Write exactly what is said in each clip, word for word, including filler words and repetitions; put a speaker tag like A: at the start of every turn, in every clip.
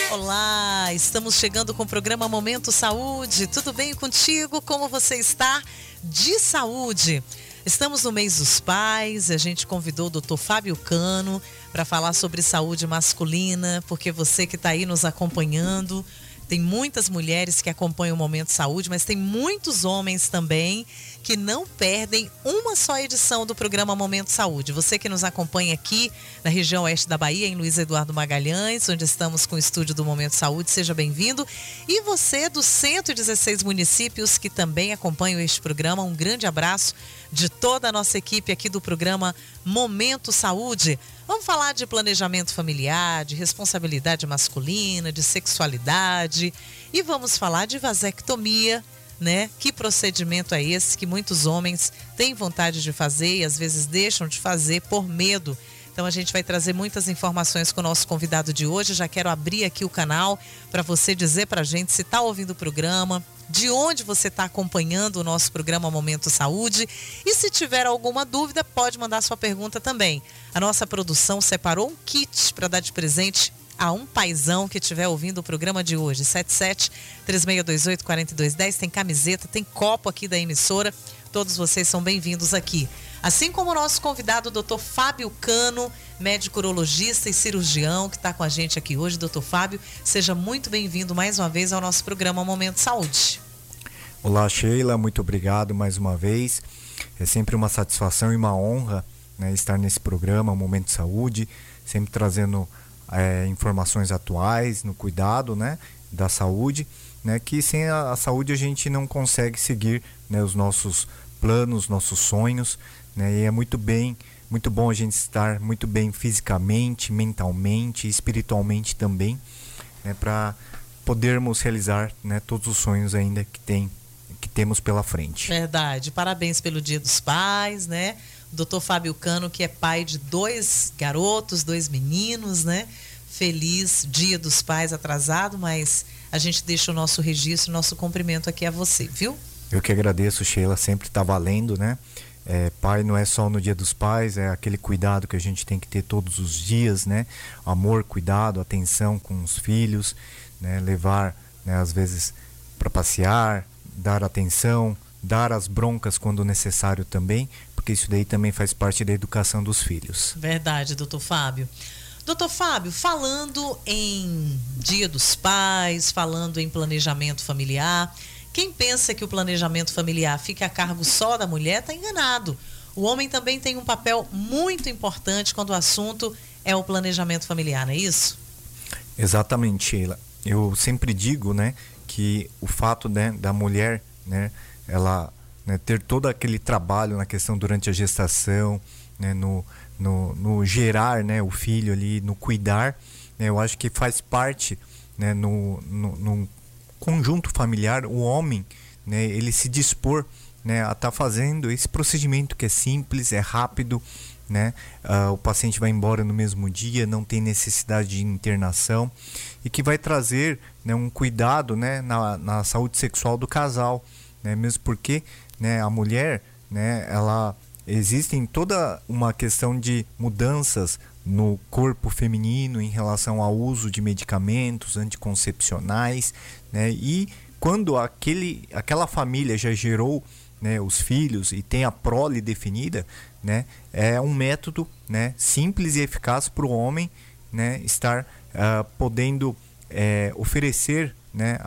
A: Olá, estamos chegando com o programa Momento Saúde. Tudo bem contigo? Como você está? De saúde. Estamos no mês dos pais, a gente convidou o doutor Fábio Cano para falar sobre saúde masculina, porque você que está aí nos acompanhando, tem muitas mulheres que acompanham o Momento Saúde, mas tem muitos homens também que não perdem uma só edição do programa Momento Saúde. Você que nos acompanha aqui na região oeste da Bahia, em Luiz Eduardo Magalhães, onde estamos com o estúdio do Momento Saúde, seja bem-vindo. E você dos cento e dezesseis municípios que também acompanham este programa, um grande abraço de toda a nossa equipe aqui do programa Momento Saúde. Vamos falar de planejamento familiar, de responsabilidade masculina, de sexualidade e vamos falar de vasectomia, né? Que procedimento é esse que muitos homens têm vontade de fazer e às vezes deixam de fazer por medo? Então a gente vai trazer muitas informações com o nosso convidado de hoje. Já quero abrir aqui o canal para você dizer para a gente se está ouvindo o programa, de onde você está acompanhando o nosso programa Momento Saúde. E se tiver alguma dúvida, pode mandar sua pergunta também. A nossa produção separou um kit para dar de presente a um paizão que estiver ouvindo o programa de hoje. sete sete, três seis dois oito, quatro dois um zero. Tem camiseta, tem copo aqui da emissora. Todos vocês são bem-vindos aqui. Assim como o nosso convidado, o doutor Fábio Cano, médico urologista e cirurgião, que está com a gente aqui hoje. doutor Fábio, seja muito bem-vindo mais uma vez ao nosso programa Momento Saúde.
B: Olá, Sheila, muito obrigado mais uma vez. É sempre uma satisfação e uma honra, né, estar nesse programa Momento Saúde, sempre trazendo é, informações atuais no cuidado, né, da saúde, né, que sem a, a saúde a gente não consegue seguir, né, os nossos planos, nossos sonhos, né, e é muito bem, muito bom a gente estar muito bem fisicamente, mentalmente, espiritualmente também, né, para podermos realizar, né, todos os sonhos ainda que tem, que temos pela frente.
A: Verdade, parabéns pelo Dia dos Pais, né? O doutor Fábio Cano, que é pai de dois garotos, dois meninos, né? Feliz Dia dos Pais atrasado, mas a gente deixa o nosso registro, nosso cumprimento aqui a você, viu?
B: Eu que agradeço, Sheila, sempre está valendo, né? É, pai não é só no Dia dos Pais, é aquele cuidado que a gente tem que ter todos os dias, né? Amor, cuidado, atenção com os filhos, né? Levar, né, às vezes para passear, dar atenção, dar as broncas quando necessário também, porque isso daí também faz parte da educação dos filhos.
A: Verdade, doutor Fábio. doutor Fábio, falando em Dia dos Pais, falando em planejamento familiar, quem pensa que o planejamento familiar fica a cargo só da mulher está enganado. O homem também tem um papel muito importante quando o assunto é o planejamento familiar, não é isso?
B: Exatamente, Sheila. Eu sempre digo, né, que o fato, né, da mulher, né, ela, né, ter todo aquele trabalho na questão durante a gestação, né, no, no, no gerar, né, o filho ali, no cuidar, né, eu acho que faz parte, né, no, no, no conjunto familiar, o homem, né, ele se dispor, né, a estar tá fazendo esse procedimento que é simples, é rápido, né, uh, o paciente vai embora no mesmo dia, não tem necessidade de internação e que vai trazer, né, um cuidado, né, na, na saúde sexual do casal, né, mesmo porque, né, a mulher, né, ela existem toda uma questão de mudanças no corpo feminino em relação ao uso de medicamentos anticoncepcionais, né, e quando aquele, aquela família já gerou, né, os filhos e tem a prole definida, né, é um método, né, simples e eficaz para o homem, né, estar uh, podendo é, oferecer, né,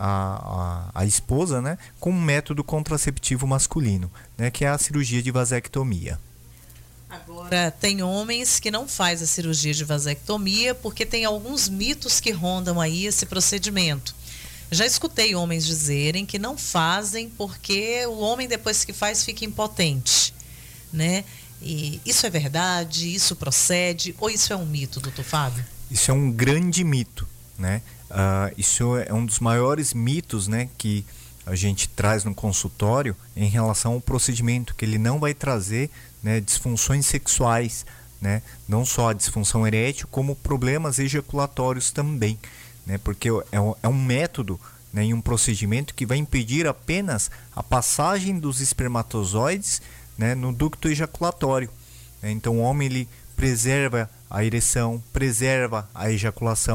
B: a, a, a esposa, né, com um método contraceptivo masculino, né, que é a cirurgia de vasectomia.
A: Agora, tem homens que não fazem a cirurgia de vasectomia porque tem alguns mitos que rondam aí esse procedimento. Já escutei homens dizerem que não fazem porque o homem depois que faz fica impotente, né? E isso é verdade? Isso procede? Ou isso é um mito, doutor Fábio?
B: Isso é um grande mito, né? Uh, isso é um dos maiores mitos, né, que a gente traz no consultório em relação ao procedimento, que ele não vai trazer, né, disfunções sexuais, né? Não só a disfunção erétil, como problemas ejaculatórios também, né? Porque é um, é um método, né, e um procedimento que vai impedir apenas a passagem dos espermatozoides, né, no ducto ejaculatório. Então o homem ele preserva a ereção, preserva a ejaculação,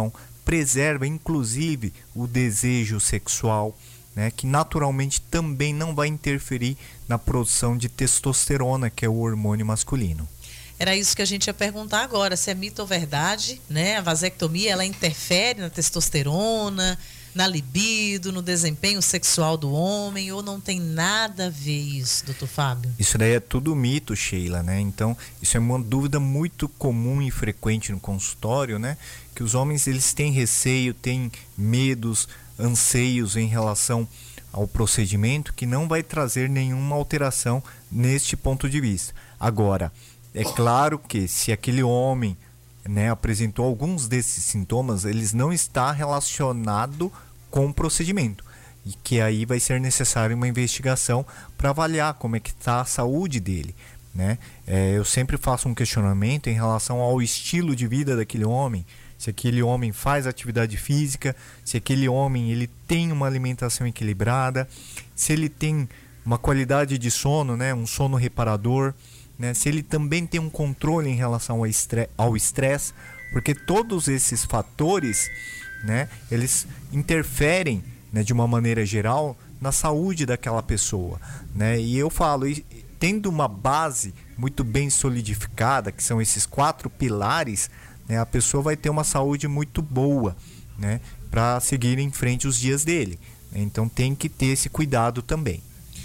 B: preserva inclusive o desejo sexual, né, que naturalmente também não vai interferir na produção de testosterona, que é o hormônio masculino.
A: Era isso que a gente ia perguntar agora, se é mito ou verdade, né? A vasectomia, ela interfere na testosterona, na libido, no desempenho sexual do homem, ou não tem nada a ver isso, doutor Fábio?
B: Isso daí é tudo mito, Sheila, né? Então, isso é uma dúvida muito comum e frequente no consultório, né? Que os homens, eles têm receio, têm medos, anseios em relação ao procedimento, que não vai trazer nenhuma alteração neste ponto de vista. Agora, é claro que se aquele homem, né, apresentou alguns desses sintomas, eles não está relacionado com o procedimento, e que aí vai ser necessário uma investigação para avaliar como é que está a saúde dele, né? É, eu sempre faço um questionamento em relação ao estilo de vida daquele homem, se aquele homem faz atividade física, se aquele homem ele tem uma alimentação equilibrada, se ele tem uma qualidade de sono, né, um sono reparador, né, se ele também tem um controle em relação ao estresse, porque todos esses fatores, né, eles interferem, né, de uma maneira geral na saúde daquela pessoa, né? E eu falo, tendo uma base muito bem solidificada, que são esses quatro pilares, né, a pessoa vai ter uma saúde muito boa, né, para seguir em frente os dias dele. Então tem que ter esse cuidado também.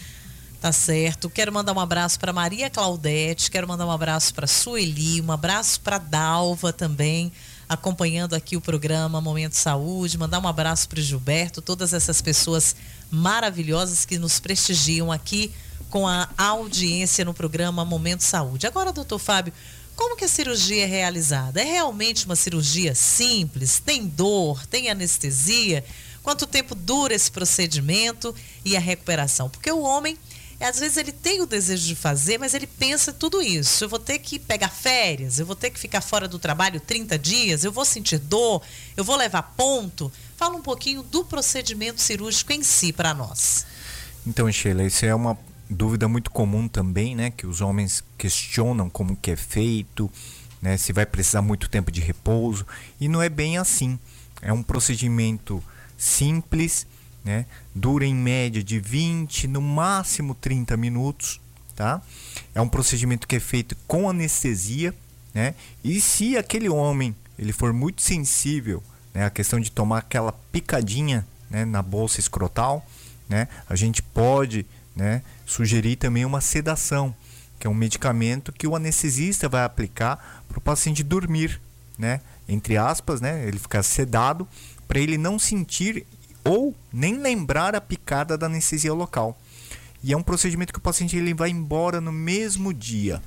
A: Tá certo. Quero mandar um abraço para Maria Claudete, quero mandar um abraço para Sueli, um abraço para Dalva também, acompanhando aqui o programa Momento Saúde, mandar um abraço para o Gilberto, todas essas pessoas maravilhosas que nos prestigiam aqui com a audiência no programa Momento Saúde. Agora, doutor Fábio, como que a cirurgia é realizada? É realmente uma cirurgia simples? Tem dor? Tem anestesia? Quanto tempo dura esse procedimento e a recuperação? Porque o homem, às vezes ele tem o desejo de fazer, mas ele pensa tudo isso. Eu vou ter que pegar férias, eu vou ter que ficar fora do trabalho trinta dias, eu vou sentir dor, eu vou levar ponto. Fala um pouquinho do procedimento cirúrgico em si para nós.
B: Então, Sheila, isso é uma dúvida muito comum também, né? Que os homens questionam como que é feito, né? Se vai precisar muito tempo de repouso. E não é bem assim. É um procedimento simples, né? Dura em média de vinte, no máximo trinta minutos, tá? É um procedimento que é feito com anestesia, né? E se aquele homem ele for muito sensível, né, a questão de tomar aquela picadinha, né, na bolsa escrotal, né, a gente pode, né, sugerir também uma sedação, que é um medicamento que o anestesista vai aplicar para o paciente dormir, né, entre aspas, né, ele ficar sedado, para ele não sentir ou nem lembrar a picada da anestesia local. E é um procedimento que o paciente ele vai embora no mesmo dia.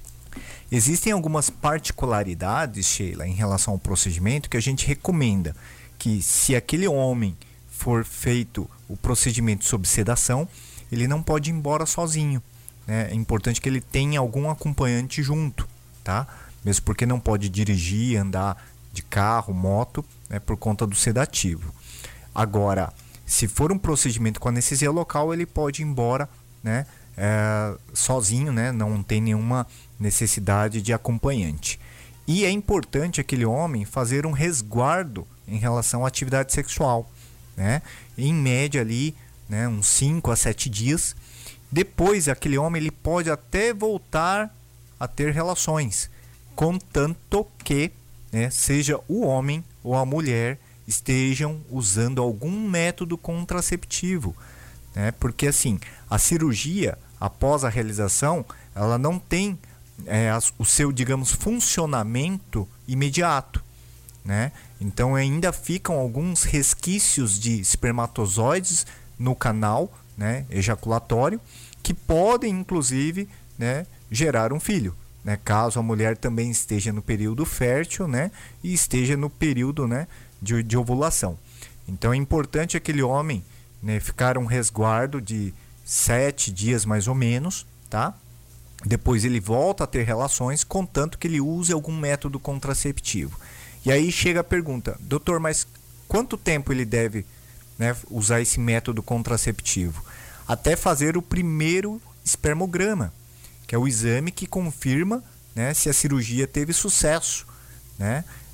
B: Existem algumas particularidades, Sheila, em relação ao procedimento que a gente recomenda que, se aquele homem for feito o procedimento sob sedação, ele não pode ir embora sozinho, né? É importante que ele tenha algum acompanhante junto, tá? Mesmo porque não pode dirigir, andar de carro, moto, né, por conta do sedativo. Agora, se for um procedimento com anestesia local, ele pode ir embora, né, é, sozinho, né, não tem nenhuma necessidade de acompanhante. E é importante aquele homem fazer um resguardo em relação à atividade sexual, né, em média ali, né, uns cinco a sete dias. Depois, aquele homem ele pode até voltar a ter relações, contanto que, né, seja o homem ou a mulher estejam usando algum método contraceptivo, né? Porque assim, a cirurgia após a realização, ela não tem é, o seu, digamos, funcionamento imediato, né? Então ainda ficam alguns resquícios de espermatozoides no canal, né, ejaculatório, que podem inclusive, né, gerar um filho, né, caso a mulher também esteja no período fértil, né, e esteja no período, né, de, de ovulação. Então é importante aquele homem, né, ficar um resguardo de sete dias mais ou menos, tá? Depois ele volta a ter relações, contanto que ele use algum método contraceptivo. E aí chega a pergunta, doutor, mas quanto tempo ele deve, né, usar esse método contraceptivo? Até fazer o primeiro espermograma, que é o exame que confirma, né, se a cirurgia teve sucesso, né?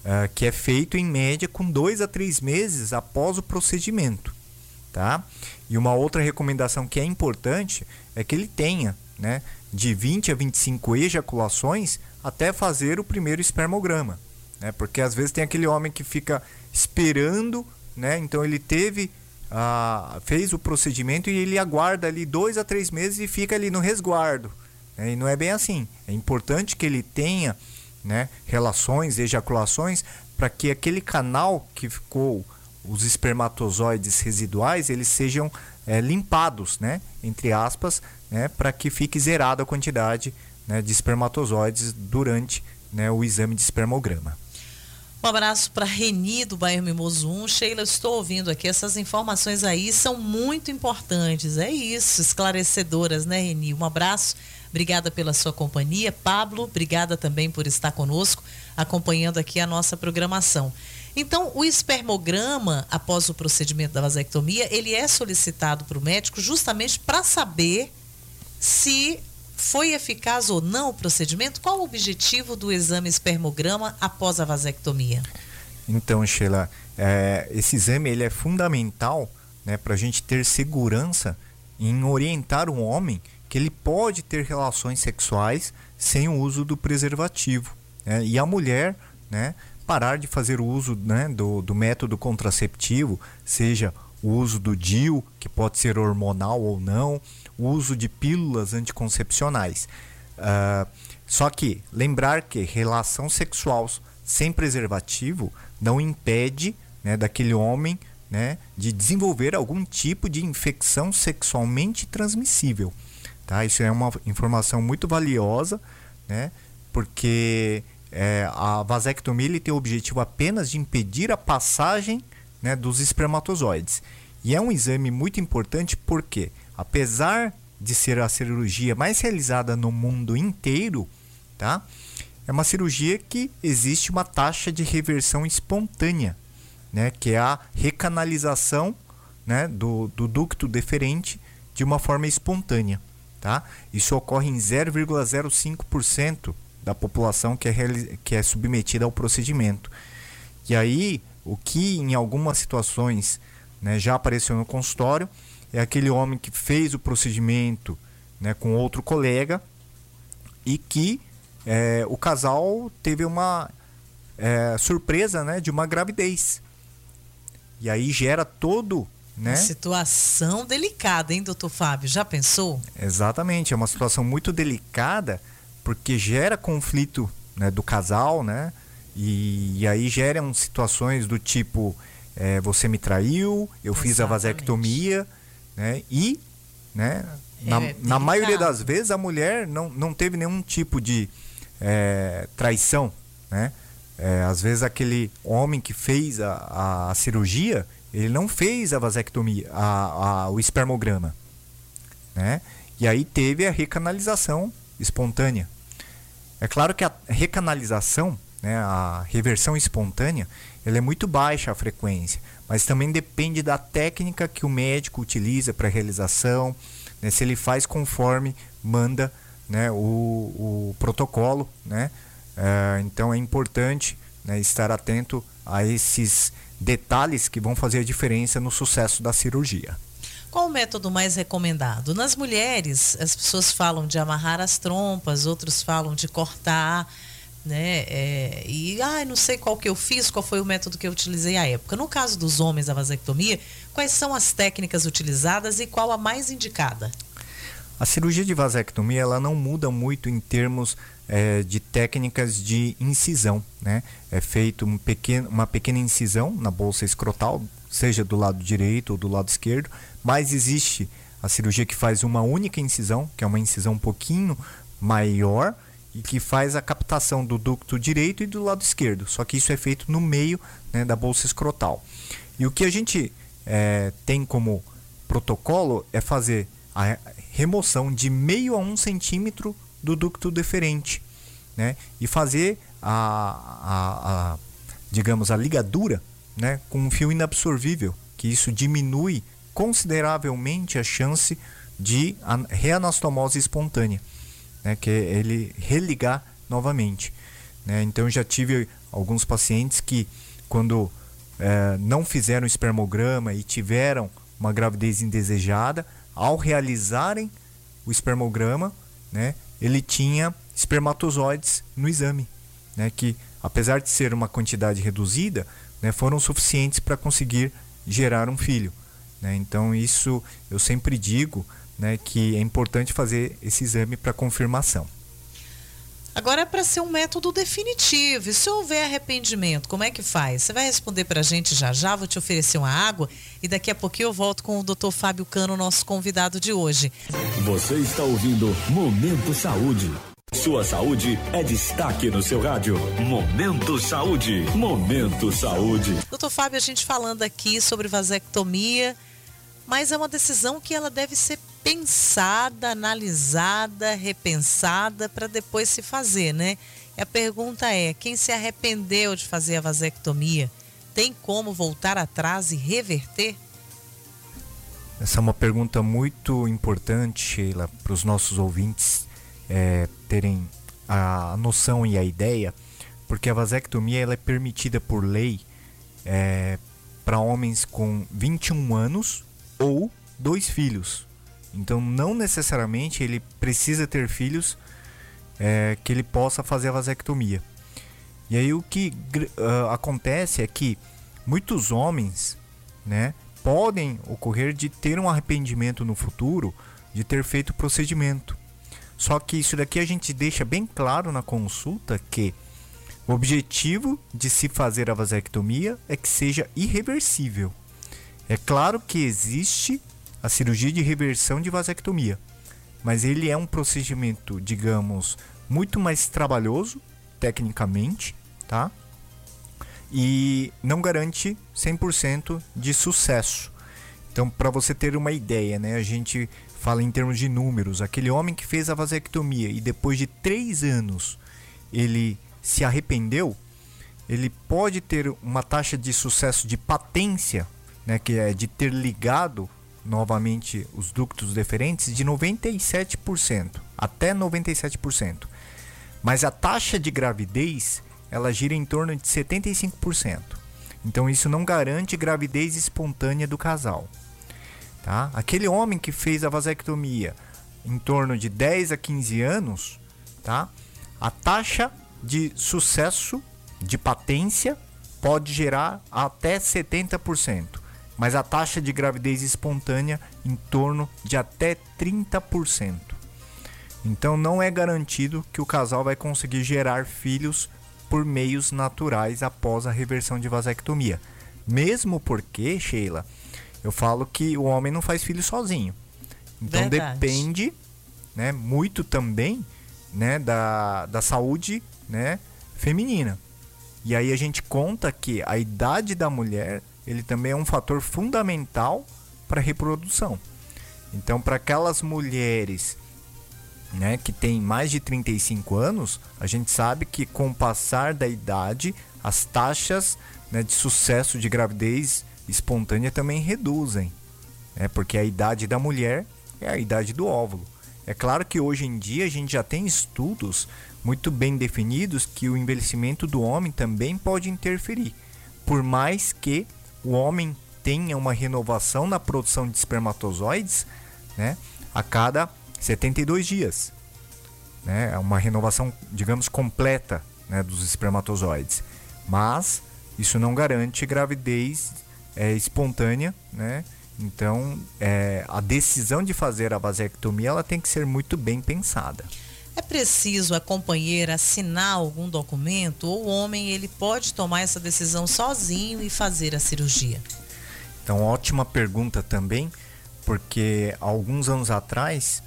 B: uh, que é feito em média com dois a três meses após o procedimento, tá? E uma outra recomendação que é importante é que ele tenha, né, de vinte a vinte e cinco ejaculações até fazer o primeiro espermograma, né? Porque às vezes tem aquele homem que fica esperando, né? Então ele teve ah, fez o procedimento e ele aguarda ali dois a três meses e fica ali no resguardo, né? E não é bem assim. É importante que ele tenha, né, relações, ejaculações, para que aquele canal que ficou os espermatozoides residuais, eles sejam é, limpados, né, entre aspas, né, para que fique zerada a quantidade, né, de espermatozoides durante, né, o exame de espermograma.
A: Um abraço para Reni do bairro Mimoso um. Sheila, estou ouvindo aqui, essas informações aí são muito importantes, é isso, esclarecedoras, né, Reni? Um abraço, obrigada pela sua companhia. Pablo, obrigada também por estar conosco, acompanhando aqui a nossa programação. Então, o espermograma, após o procedimento da vasectomia, ele é solicitado para o médico justamente para saber se foi eficaz ou não o procedimento. Qual o objetivo do exame espermograma após a vasectomia?
B: Então, Sheila, é, esse exame ele é fundamental, né, para a gente ter segurança em orientar um homem que ele pode ter relações sexuais sem o uso do preservativo, né? E a mulher, né, parar de fazer o uso, né, do, do método contraceptivo, seja o uso do D I U, que pode ser hormonal ou não, o uso de pílulas anticoncepcionais. Uh, só que lembrar que relação sexual sem preservativo não impede, né, daquele homem, né, de desenvolver algum tipo de infecção sexualmente transmissível. Tá? Isso é uma informação muito valiosa, né, porque é, a vasectomia ele tem o objetivo apenas de impedir a passagem, né, dos espermatozoides. E é um exame muito importante porque, apesar de ser a cirurgia mais realizada no mundo inteiro, tá, é uma cirurgia que existe uma taxa de reversão espontânea, né, que é a recanalização, né, do, do ducto deferente de uma forma espontânea. Tá? Isso ocorre em zero vírgula zero cinco por cento da população que é, que é submetida ao procedimento. E aí, o que em algumas situações, né, já apareceu no consultório, é aquele homem que fez o procedimento, né, com outro colega e que é, o casal teve uma é, surpresa, né, de uma gravidez. E aí gera todo... Né?
A: Uma situação delicada, hein, doutor Fábio? Já pensou?
B: Exatamente, é uma situação muito delicada porque gera conflito, né, do casal, né? E, e aí geram situações do tipo, é, você me traiu, eu Exatamente. Fiz a vasectomia, né? E, né, é, na, na maioria das vezes a mulher não, não teve nenhum tipo de é, traição, né? É, às vezes aquele homem que fez a, a, a cirurgia, ele não fez a vasectomia, a, a, o espermograma, né? E aí teve a recanalização espontânea. É claro que a recanalização, né, a reversão espontânea, ela é muito baixa a frequência, mas também depende da técnica que o médico utiliza para a realização, né, se ele faz conforme manda, né, o, o protocolo, né? É, então é importante, né, estar atento a esses detalhes que vão fazer a diferença no sucesso da cirurgia.
A: Qual o método mais recomendado? Nas mulheres, as pessoas falam de amarrar as trompas, outros falam de cortar, né? É, e ah, não sei qual que eu fiz, qual foi o método que eu utilizei à época. No caso dos homens, a vasectomia, quais são as técnicas utilizadas e qual a mais indicada?
B: A cirurgia de vasectomia ela não muda muito em termos é, de técnicas de incisão, né? É feito um pequeno, uma pequena incisão na bolsa escrotal, seja do lado direito ou do lado esquerdo, mas existe a cirurgia que faz uma única incisão, que é uma incisão um pouquinho maior e que faz a captação do ducto direito e do lado esquerdo, só que isso é feito no meio, né, da bolsa escrotal. E o que a gente é, tem como protocolo é fazer a remoção de meio a um centímetro do ducto deferente, né? E fazer a, a, a, digamos, a ligadura, né, com um fio inabsorvível, que isso diminui consideravelmente a chance de reanastomose espontânea, né, que é ele religar novamente, né? Então eu já tive alguns pacientes que quando é, não fizeram o espermograma e tiveram uma gravidez indesejada, ao realizarem o espermograma, né, ele tinha espermatozoides no exame, né, que apesar de ser uma quantidade reduzida, né, foram suficientes para conseguir gerar um filho, né? Então isso eu sempre digo, né, que é importante fazer esse exame para confirmação.
A: Agora é para ser um método definitivo. E se houver arrependimento, como é que faz? Você vai responder para a gente já já, vou te oferecer uma água e daqui a pouquinho eu volto com o doutor Fábio Cano, nosso convidado de hoje.
C: Você está ouvindo Momento Saúde. Sua saúde é destaque no seu rádio. Momento Saúde. Momento Saúde.
A: doutor Fábio, a gente falando aqui sobre vasectomia, mas é uma decisão que ela deve ser pensada, analisada, repensada para depois se fazer, né? E a pergunta é, quem se arrependeu de fazer a vasectomia, tem como voltar atrás e reverter?
B: Essa é uma pergunta muito importante, Sheila, para os nossos ouvintes é, terem a noção e a ideia, porque a vasectomia ela é permitida por lei é, para homens com vinte e um anos ou dois filhos. Então não necessariamente ele precisa ter filhos é, que ele possa fazer a vasectomia. E aí o que uh, acontece é que muitos homens, né, podem ocorrer de ter um arrependimento no futuro de ter feito o procedimento. Só que isso daqui a gente deixa bem claro na consulta que o objetivo de se fazer a vasectomia é que seja irreversível. É claro que existe a cirurgia de reversão de vasectomia, mas ele é um procedimento, digamos, muito mais trabalhoso tecnicamente, tá? E não garante cem por cento de sucesso. Então, para você ter uma ideia, né, a gente fala em termos de números. Aquele homem que fez a vasectomia e depois de três anos ele se arrependeu, ele pode ter uma taxa de sucesso de patência, né, que é de ter ligado novamente os ductos deferentes, de noventa e sete por cento, até noventa e sete por cento. Mas a taxa de gravidez, ela gira em torno de setenta e cinco por cento. Então isso não garante gravidez espontânea do casal. Tá? Aquele homem que fez a vasectomia em torno de dez a quinze anos, tá? A taxa de sucesso de patência pode gerar até setenta por cento. Mas a taxa de gravidez espontânea em torno de até trinta por cento. Então não é garantido que o casal vai conseguir gerar filhos por meios naturais após a reversão de vasectomia. Mesmo porque, Sheila, eu falo que o homem não faz filho sozinho. Então Verdade. depende, né, muito também, né, da, da saúde, né, feminina. E aí a gente conta que a idade da mulher ele também é um fator fundamental para a reprodução. Então, para aquelas mulheres, né, que têm mais de trinta e cinco anos, a gente sabe que com o passar da idade, as taxas, né, de sucesso de gravidez espontânea também reduzem, né, porque a idade da mulher é a idade do óvulo. É claro que hoje em dia a gente já tem estudos muito bem definidos que o envelhecimento do homem também pode interferir, por mais que o homem tenha uma renovação na produção de espermatozoides, né, a cada setenta e dois dias. Né, é uma renovação, digamos, completa, né, dos espermatozoides. Mas isso não garante gravidez é, espontânea, né? Então, é, a decisão de fazer a vasectomia ela tem que ser muito bem pensada.
A: É preciso a companheira assinar algum documento ou o homem ele pode tomar essa decisão sozinho e fazer a cirurgia?
B: Então, ótima pergunta também, porque alguns anos atrás,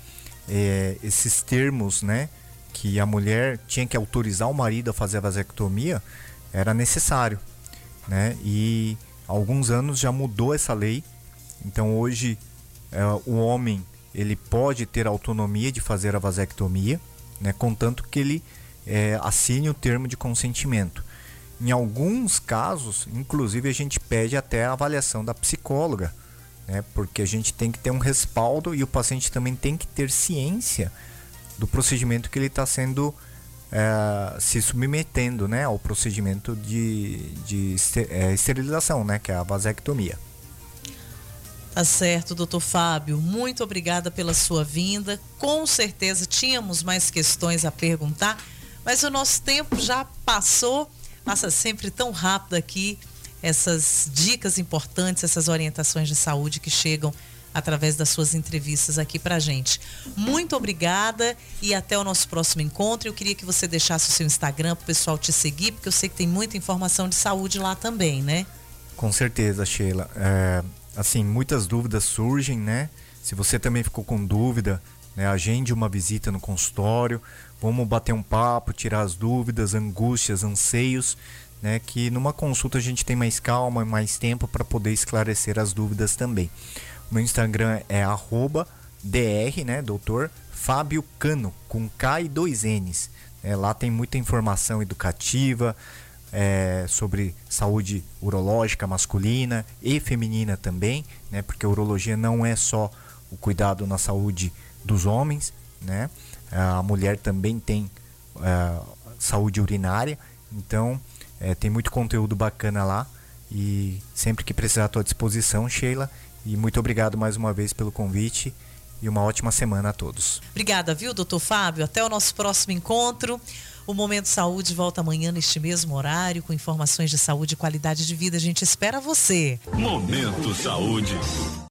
B: é, esses termos, né, que a mulher tinha que autorizar o marido a fazer a vasectomia, era necessário, né? E há alguns anos já mudou essa lei. Então, hoje, é, o homem ele pode ter autonomia de fazer a vasectomia, né, contanto que ele é, assine o termo de consentimento. Em alguns casos, inclusive, a gente pede até a avaliação da psicóloga, né, porque a gente tem que ter um respaldo e o paciente também tem que ter ciência do procedimento que ele está sendo é, se submetendo, né, ao procedimento de, de é, esterilização, né, que é a vasectomia.
A: Tá certo, doutor Fábio. Muito obrigada pela sua vinda. Com certeza tínhamos mais questões a perguntar, mas o nosso tempo já passou. Passa sempre tão rápido aqui essas dicas importantes, essas orientações de saúde que chegam através das suas entrevistas aqui pra gente. Muito obrigada e até o nosso próximo encontro. Eu queria que você deixasse o seu Instagram pro pessoal te seguir, porque eu sei que tem muita informação de saúde lá também, né?
B: Com certeza, Sheila. É, assim, muitas dúvidas surgem, né? Se você também ficou com dúvida, né, agende uma visita no consultório, vamos bater um papo, tirar as dúvidas, angústias, anseios, né, que numa consulta a gente tem mais calma e mais tempo para poder esclarecer as dúvidas também. O meu Instagram é arroba dr, né, doutor Fábio Cano, com K e dois N's. É, lá tem muita informação educativa é, sobre saúde urológica masculina e feminina também, né, porque a urologia não é só o cuidado na saúde dos homens, né? A mulher também tem uh, saúde urinária, então é, tem muito conteúdo bacana lá e sempre que precisar estou à disposição, Sheila, e muito obrigado mais uma vez pelo convite e uma ótima semana a todos.
A: Obrigada, viu, doutor Fábio? Até o nosso próximo encontro. O Momento Saúde volta amanhã neste mesmo horário com informações de saúde e qualidade de vida. A gente espera você.
C: Momento Saúde.